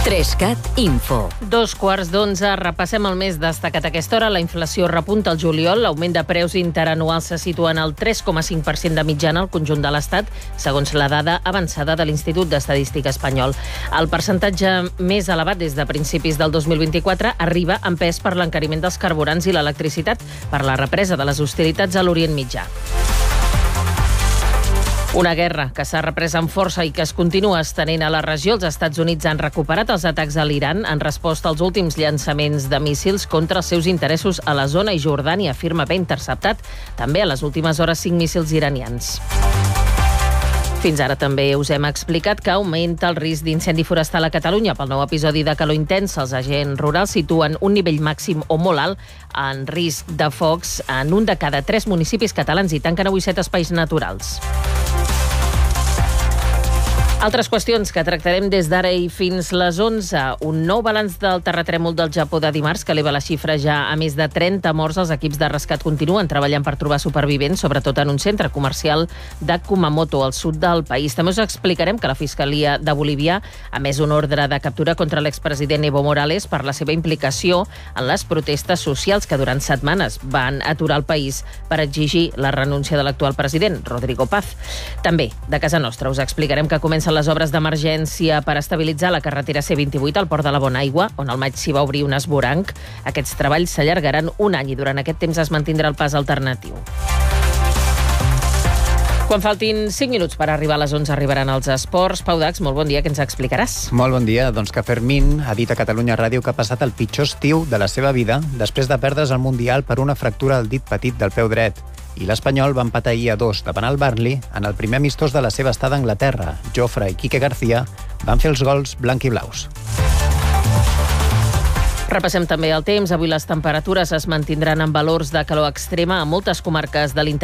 3CAT Info. 2:15, repassem el més destacat a aquesta hora. La inflació repunta al juliol. L'augment de preus interanuals se situa en el 3,5% de mitjana al conjunt de l'Estat, segons la dada avançada de l'Institut d'Estadística espanyol. El percentatge més elevat des de principis del 2024 arriba empès per l'encariment dels carburants i l'electricitat per la represa de les hostilitats a l'Orient Mitjà. Una guerra que s'ha reprès amb força i que es continua estenent a la regió. Els Estats Units han recuperat els atacs a l'Iran en resposta als últims llançaments de míssils contra els seus interessos a la zona, i Jordània afirma haver interceptat també a les últimes hores 5 míssils iranians. Fins ara també us hem explicat que augmenta el risc d'incendi forestal a Catalunya. Pel nou episodi de calor intensa, els agents rurals situen un nivell màxim o molt alt en risc de focs en un de cada 3 municipis catalans i tanquen avui 7 espais naturals. Altres qüestions que tractarem des d'ara i fins les 11. Un nou balanç del terratrèmol del Japó de dimarts que eleva la xifra ja a més de 30 morts. Els equips de rescat continuen treballant per trobar supervivents, sobretot en un centre comercial de Kumamoto, al sud del país. També us explicarem que la Fiscalia de Bolívia ha emès un ordre de captura contra l'expresident Evo Morales per la seva implicació en les protestes socials que durant setmanes van aturar el país per exigir la renúncia de l'actual president, Rodrigo Paz. També, de casa nostra, us explicarem que comencen les obres d'emergència per estabilitzar la carretera C28 al Port de la Bonaigua, on al maig s'hi va obrir un esvoranc. Aquests treballs s'allargaran un any i durant aquest temps es mantindrà el pas alternatiu. Quan faltin 5 minuts per arribar a les 11 arribaran els esports. Pau Dax, molt bon dia, què ens explicaràs? Molt bon dia. Doncs que Fermín ha dit a Catalunya Ràdio que ha passat el pitjor estiu de la seva vida després de perdre's el Mundial per una fractura al dit petit del peu dret. I l'Espanyol va empatar ahir a 2 davant el Burnley en el primer amistós de la seva estada a Anglaterra. Jofre i Quique García van fer els gols blanc i blaus. Repassem també el temps. Avui les temperatures es mantindran en valors de calor extrema a moltes comarques de l'interior.